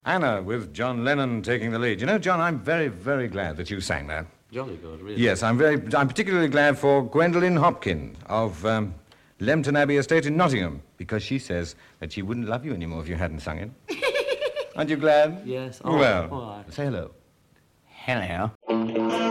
Anna, with John Lennon taking the lead. You know, John, I'm very, very glad that you sang that. Jolly good, really. Yes, I'm particularly glad for Gwendolen Hopkins of Lempton Abbey Estate in Nottingham, because she says that she wouldn't love you anymore if you hadn't sung it. Aren't you glad? Yes. Oh, well, all right. say hello. Hello.